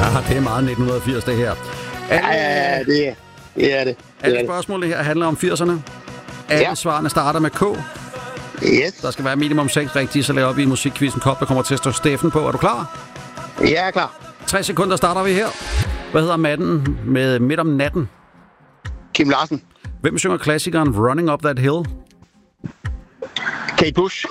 det er meget 1980, det her. Ja, det er det. Alle spørgsmål her handler om 80'erne. Alle svarene starter med K. Yes. Der skal være minimum 6 rigtige, så laver op i en musikquiz. En kop, der kommer til at stå Steffen på. Er du klar? Jeg er klar. 3 sekunder starter vi her. Hvad hedder manden med Midt om natten? Kim Larsen. Hvem synger klassikeren Running Up That Hill? Kate Bush.